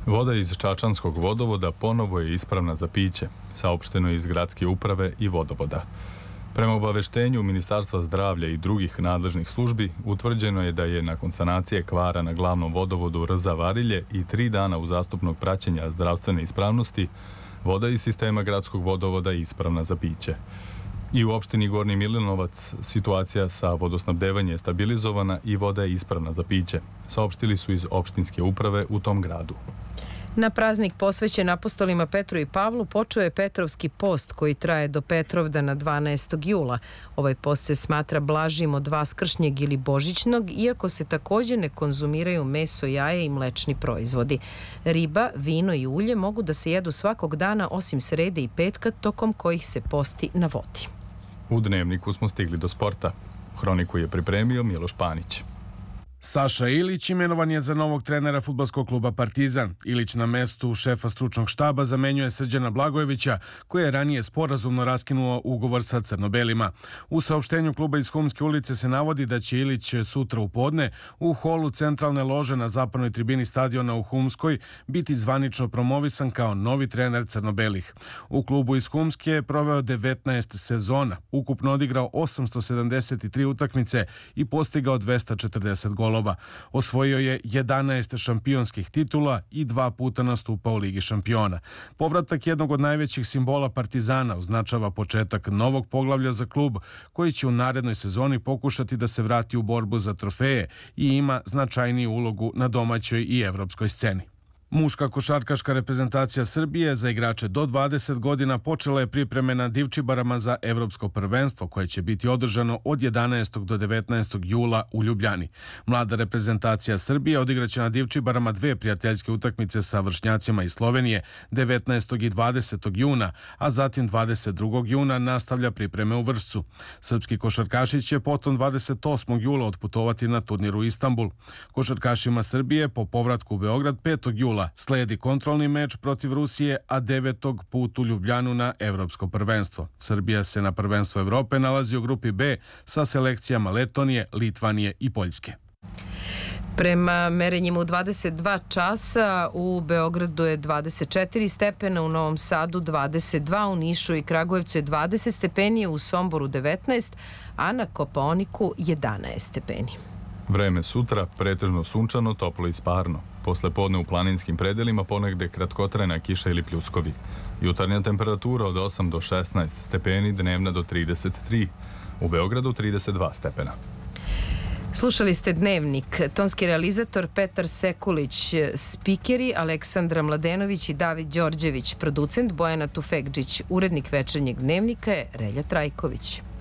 Voda iz Čačanskog vodovoda ponovo je ispravna za piće, saopšteno je iz gradske uprave i vodovoda. Prema obaveštenju Ministarstva zdravlja i drugih nadležnih službi, utvrđeno je da je nakon sanacije kvara na glavnom vodovodu Rza Varilje i 3 dana uzastopnog praćenja zdravstvene ispravnosti, voda iz sistema gradskog vodovoda je ispravna za piće. I u opštini Gornji Milanovac situacija sa vodosnabdevanjem je stabilizovana i voda je ispravna za piće, saopštili su iz opštinske uprave u tom gradu. Na praznik posvećen apostolima Petru i Pavlu počeo je Petrovski post koji traje do Petrovdana 12. jula. Ovaj post se smatra blažim od Vaskršnjeg ili Božićnog, iako se također ne konzumiraju meso, jaje i mlečni proizvodi. Riba, vino i ulje mogu da se jedu svakog dana osim srede i petka, tokom kojih se posti na vodi. U Dnevniku smo stigli do sporta. Hroniku je pripremio Miloš Panić. Saša Ilić imenovan je za novog trenera fudbalskog kluba Partizan. Ilić na mestu šefa stručnog štaba zamenjuje Srđana Blagojevića, koji je ranije sporazumno raskinuo ugovor sa crno-belima. U saopštenju kluba iz Humske ulice se navodi da će Ilić sutra u podne u holu centralne lože na zapadnoj tribini stadiona u Humskoj biti zvanično promovisan kao novi trener crno-belih. U klubu iz Humske je proveo 19 sezona, ukupno odigrao 873 utakmice i postigao 240 golova. Osvojio je 11 šampionskih titula i 2 puta nastupao u Ligi šampiona. Povratak jednog od najvećih simbola Partizana označava početak novog poglavlja za klub, koji će u narednoj sezoni pokušati da se vrati u borbu za trofeje i ima značajniju ulogu na domaćoj i evropskoj sceni. Muška košarkaška reprezentacija Srbije za igrače do 20 godina počela je pripreme na Divčibarama za evropsko prvenstvo koje će biti održano od 11. do 19. jula u Ljubljani. Mlada reprezentacija Srbije odigraće na Divčibarama 2 prijateljske utakmice sa vršnjacima iz Slovenije 19. i 20. juna, a zatim 22. juna nastavlja pripreme u Vršcu. Srpski košarkaši će potom 28. jula otputovati na turnir u Istanbul. Košarkašima Srbije po povratku u Beograd 5. jula sledi kontrolni meč protiv Rusije, a 9. put u Ljubljanu na evropsko prvenstvo. Srbija se na prvenstvo Evrope nalazi u grupi B sa selekcijama Letonije, Litvanije i Poljske. Prema merenjima u 22 časa u Beogradu je 24 stepena, u Novom Sadu 22, u Nišu i Kragujevcu je 20 stepeni, u Somboru 19, a na Kopaoniku 11 stepeni. Vreme sutra pretežno sunčano, toplo i sparno. Posle podne u planinskim predelima ponegde kratkotrajna kiša ili pljuskovi. Jutarnja temperatura od 8 do 16 stepeni, dnevna do 33. U Beogradu 32 stepena. Slušali ste Dnevnik. Tonski realizator Petar Sekulić, spikeri Aleksandra Mladenović i David Đorđević, producent Bojana Tufekđić, urednik Večernjeg Dnevnika je Relja Trajković.